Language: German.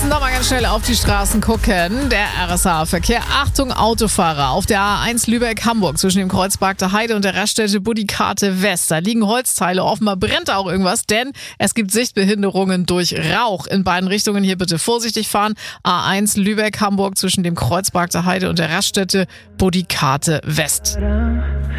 müssen noch mal ganz schnell auf die Straßen gucken. Der RSA-Verkehr. Achtung, Autofahrer. Auf der A1 Lübeck-Hamburg zwischen dem Kreuzberg der Heide und der Raststätte Budikate West. Da liegen Holzteile. Offenbar brennt auch irgendwas, denn es gibt Sichtbehinderungen durch Rauch. In beiden Richtungen hier bitte vorsichtig fahren. A1 Lübeck-Hamburg zwischen dem Kreuzberg der Heide und der Raststätte Budikate West.